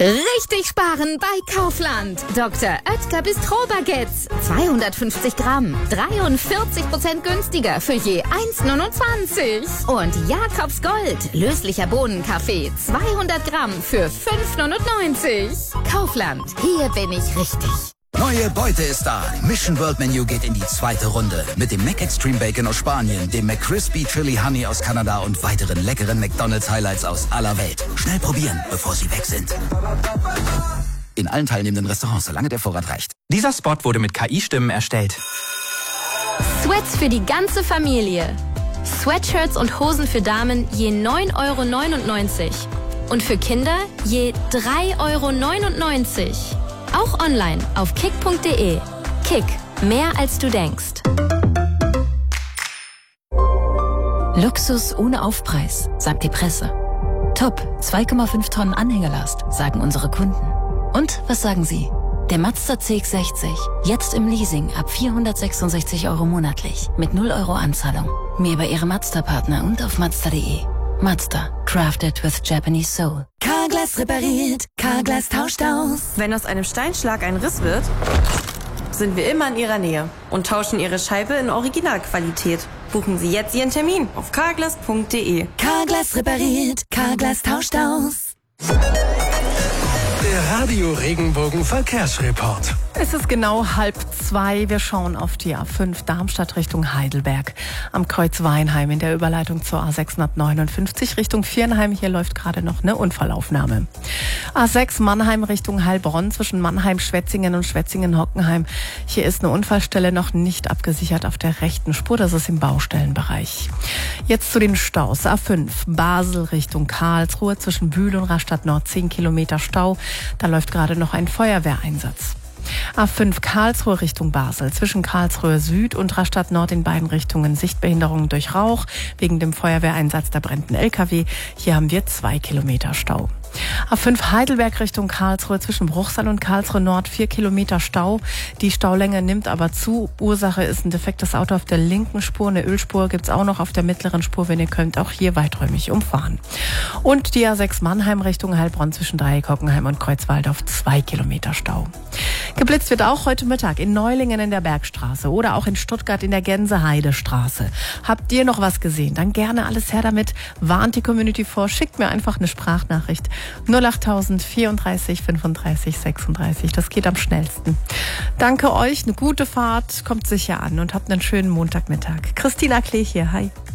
Richtig sparen bei Kaufland. Dr. Oetker Bistro-Baguettes. 250 Gramm. 43% günstiger für je 1,29. Und Jakobs Gold. Löslicher Bohnenkaffee. 200 Gramm für 5,99. Kaufland. Hier bin ich richtig. Neue Beute ist da. Mission World Menu geht in die zweite Runde. Mit dem Mac Extreme Bacon aus Spanien, dem McCrispy Chili Honey aus Kanada und weiteren leckeren McDonald's Highlights aus aller Welt. Schnell probieren, bevor sie weg sind. In allen teilnehmenden Restaurants, solange der Vorrat reicht. Dieser Spot wurde mit KI-Stimmen erstellt. Sweats für die ganze Familie. Sweatshirts und Hosen für Damen je 9,99 € und für Kinder je 3,99 €. Auch online auf kick.de. Kick, mehr als du denkst. Luxus ohne Aufpreis, sagt die Presse. Top, 2,5 Tonnen Anhängerlast, sagen unsere Kunden. Und was sagen Sie? Der Mazda CX-60, jetzt im Leasing ab 466 € monatlich, mit 0 € Anzahlung. Mehr bei Ihrem Mazda-Partner und auf Mazda.de. Mazda, crafted with Japanese soul. Carglass repariert, Carglass tauscht aus. Wenn aus einem Steinschlag ein Riss wird, sind wir immer in Ihrer Nähe und tauschen Ihre Scheibe in Originalqualität. Buchen Sie jetzt Ihren Termin auf carglass.de. Carglass repariert, Carglass tauscht aus. Der Radio Regenbogen Verkehrsreport. Es ist genau 1:30. Wir schauen auf die A5 Darmstadt Richtung Heidelberg. Am Kreuz Weinheim in der Überleitung zur A659 Richtung Viernheim. Hier läuft gerade noch eine Unfallaufnahme. A6 Mannheim Richtung Heilbronn zwischen Mannheim-Schwetzingen und Schwetzingen-Hockenheim. Hier ist eine Unfallstelle noch nicht abgesichert auf der rechten Spur. Das ist im Baustellenbereich. Jetzt zu den Staus. A5 Basel Richtung Karlsruhe zwischen Bühl und Rastatt Nord 10 Kilometer Stau. Da läuft gerade noch ein Feuerwehreinsatz. A5 Karlsruhe Richtung Basel. Zwischen Karlsruhe Süd und Rastatt Nord in beiden Richtungen Sichtbehinderungen durch Rauch. Wegen dem Feuerwehreinsatz, da brennt ein LKW. Hier haben wir 2 Kilometer Stau. A5 Heidelberg Richtung Karlsruhe zwischen Bruchsal und Karlsruhe Nord 4 Kilometer Stau. Die Staulänge nimmt aber zu. Ursache ist ein defektes Auto auf der linken Spur. Eine Ölspur gibt's auch noch auf der mittleren Spur, wenn ihr könnt, auch hier weiträumig umfahren. Und die A6 Mannheim Richtung Heilbronn zwischen Dreieck, Hockenheim und Kreuzwaldorf 2 Kilometer Stau. Geblitzt wird auch heute Mittag in Neulingen in der Bergstraße oder auch in Stuttgart in der Gänseheidestraße. Habt ihr noch was gesehen? Dann gerne alles her damit. Warnt die Community vor. Schickt mir einfach eine Sprachnachricht. 08000 34 35 36. Das geht am schnellsten. Danke euch, eine gute Fahrt, kommt sicher an und habt einen schönen Montagmittag. Christina Klee hier, hi.